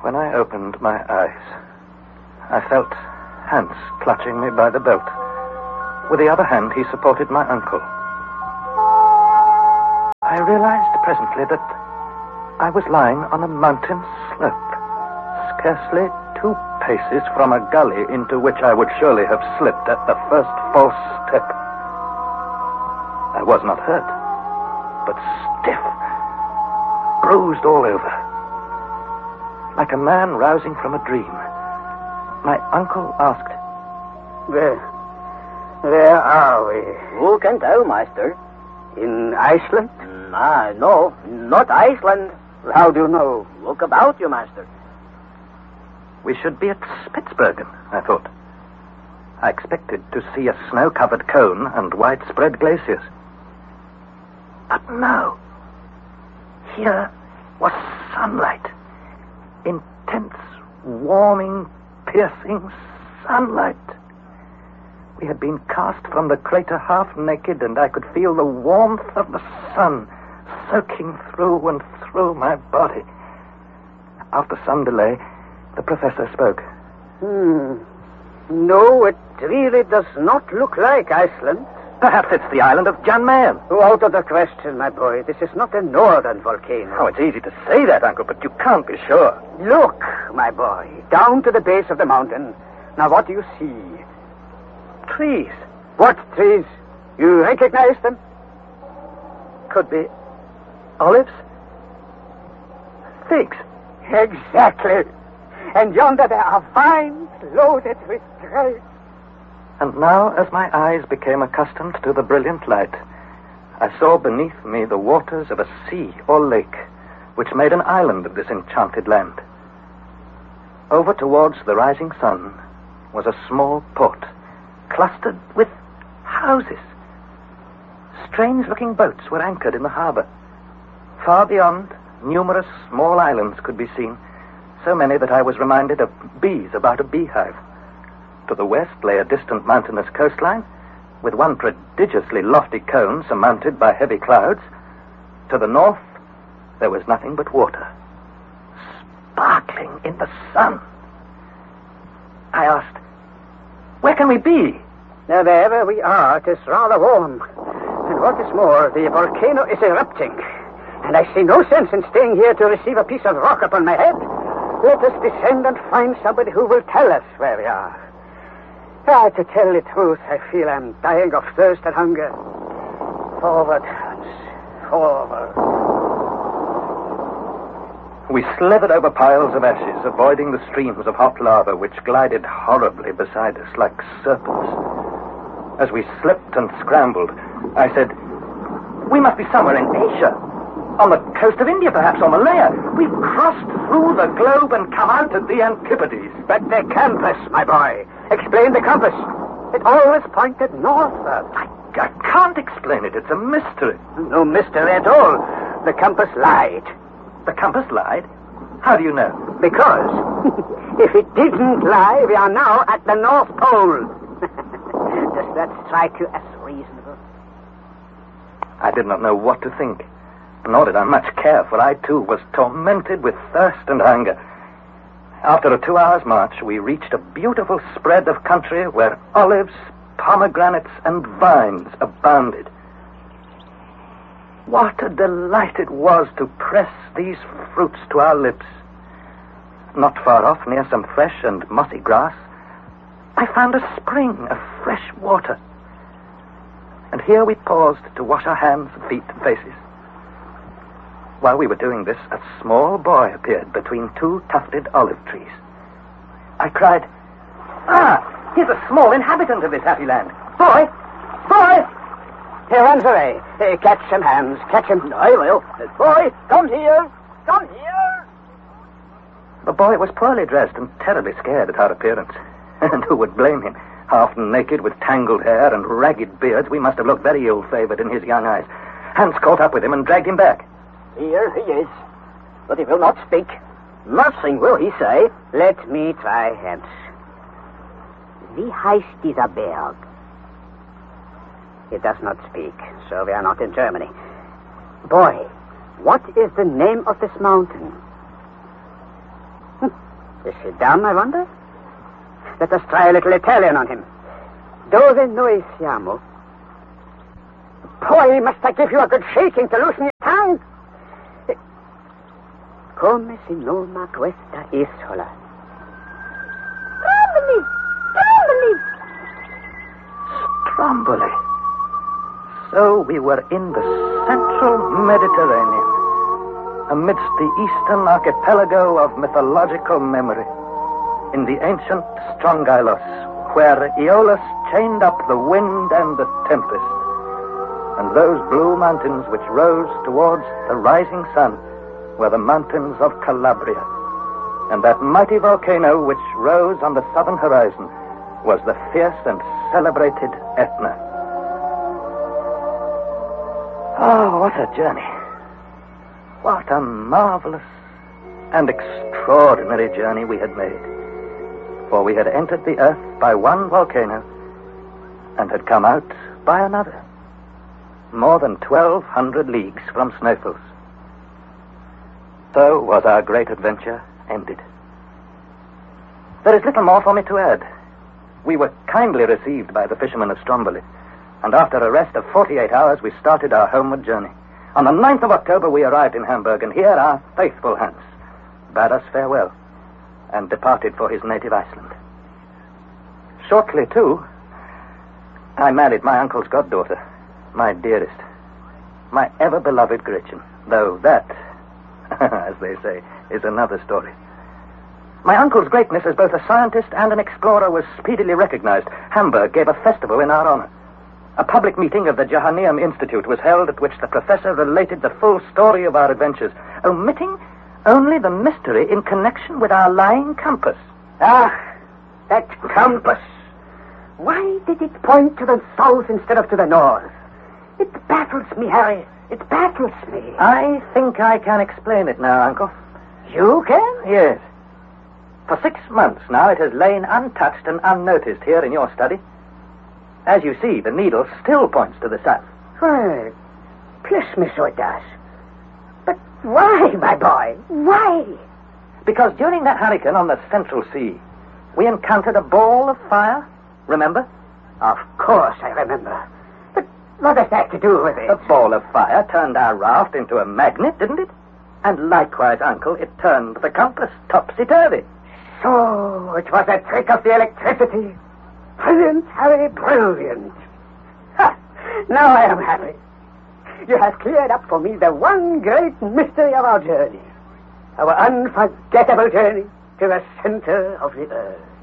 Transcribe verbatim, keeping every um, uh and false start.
When I opened my eyes, I felt Hans clutching me by the belt. With the other hand, he supported my ankle. I realized presently that I was lying on a mountain slope, scarcely two paces from a gully into which I would surely have slipped at the first false step. I was not hurt, but stiff, bruised all over. Like a man rousing from a dream, my uncle asked, Where, where are we? Who can tell, Master? In Iceland? Ah, no, not Iceland. How do you know? Look about you, Master. We should be at Spitsbergen, I thought. I expected to see a snow-covered cone and widespread glaciers. But no. Here was sunlight. Intense, warming, piercing sunlight. We had been cast from the crater half naked, and I could feel the warmth of the sun soaking through and through my body. After some delay, the professor spoke. Hmm. No, it really does not look like Iceland. Perhaps it's the island of Jan Mayen. Oh, out of the question, my boy. This is not a northern volcano. Oh, it's easy to say that, Uncle, but you can't be sure. Look, my boy, down to the base of the mountain. Now, what do you see? Trees. What trees? You recognize them? Could be olives? Figs. Exactly. And yonder there are vines loaded with grapes. And now, as my eyes became accustomed to the brilliant light, I saw beneath me the waters of a sea or lake, which made an island of this enchanted land. Over towards the rising sun was a small port, clustered with houses. Strange-looking boats were anchored in the harbor. Far beyond, numerous small islands could be seen, so many that I was reminded of bees about a beehive. To the west lay a distant mountainous coastline, with one prodigiously lofty cone surmounted by heavy clouds. To the north, there was nothing but water, sparkling in the sun. I asked, where can we be? Now, wherever we are, it is rather warm. And what is more, the volcano is erupting. And I see no sense in staying here to receive a piece of rock upon my head. Let us descend and find somebody who will tell us where we are. Ah, to tell the truth, I feel I'm dying of thirst and hunger. Forward, Hans. Forward. We slithered over piles of ashes, avoiding the streams of hot lava which glided horribly beside us like serpents. As we slipped and scrambled, I said, we must be somewhere in Asia. On the coast of India, perhaps, or Malaya. We've crossed through the globe and come out at the Antipodes. But the compass, my boy. Explain the compass. It always pointed northward. I, I can't explain it. It's a mystery. No mystery at all. The compass lied. The compass lied? How do you know? Because if it didn't lie, we are now at the North Pole. Does that strike you as reasonable? I did not know what to think. Nor did I much care, for I, too, was tormented with thirst and hunger. After a two hours' march, we reached a beautiful spread of country where olives, pomegranates, and vines abounded. What a delight it was to press these fruits to our lips. Not far off, near some fresh and mossy grass, I found a spring of fresh water. And here we paused to wash our hands, feet, and faces. While we were doing this, a small boy appeared between two tufted olive trees. I cried, ah, here's a small inhabitant of this happy land. Boy! Boy! He runs away. Hey, catch him, Hans. Catch him. I will. Boy, come here. Come here. The boy was poorly dressed and terribly scared at our appearance. And who would blame him? Half naked, with tangled hair and ragged beards, we must have looked very ill-favored in his young eyes. Hans caught up with him and dragged him back. Here he is. But he will not speak. Nothing will he say. Let me try, Hans. Wie heißt dieser Berg? He does not speak, so we are not in Germany. Boy, what is the name of this mountain? Is he dumb, I wonder? Let us try a little Italian on him. Dove noi siamo? Boy, must I give you a good shaking to loosen your tongue? Come si noma questa isola? Stromboli! Stromboli! Stromboli. So we were in the central Mediterranean, amidst the eastern archipelago of mythological memory, in the ancient Strongylos, where Aeolus chained up the wind and the tempest, and those blue mountains which rose towards the rising sun were the mountains of Calabria, and that mighty volcano which rose on the southern horizon was the fierce and celebrated Etna. Oh, what a journey. What a marvelous and extraordinary journey we had made. For we had entered the earth by one volcano and had come out by another, more than twelve hundred leagues from Snæfell's. So was our great adventure ended. There is little more for me to add. We were kindly received by the fishermen of Stromboli, and after a rest of forty-eight hours, we started our homeward journey. On the ninth of October, we arrived in Hamburg, and here our faithful Hans bade us farewell and departed for his native Iceland. Shortly, too, I married my uncle's goddaughter, my dearest, my ever-beloved Gretchen, though that, as they say, is another story. My uncle's greatness as both a scientist and an explorer was speedily recognized. Hamburg gave a festival in our honor. A public meeting of the Johanneum Institute was held at which the professor related the full story of our adventures, omitting only the mystery in connection with our lying compass. Ah, that compass. Why did it point to the south instead of to the north? It baffles me, Harry. It baffles me. I think I can explain it now, Uncle. You can? Yes. For six months now, it has lain untouched and unnoticed here in your study. As you see, the needle still points to the south. Well, bless me, so it does. But why, my boy? Why? Because during that hurricane on the Central Sea, we encountered a ball of fire. Remember? Of course I remember. But what has that to do with it? A ball of fire turned our raft into a magnet, didn't it? And likewise, Uncle, it turned the compass topsy-turvy. So it was a trick of the electricity. Brilliant, Harry, brilliant. Ha! Now I am happy. You have cleared up for me the one great mystery of our journey. Our unforgettable journey to the center of the earth.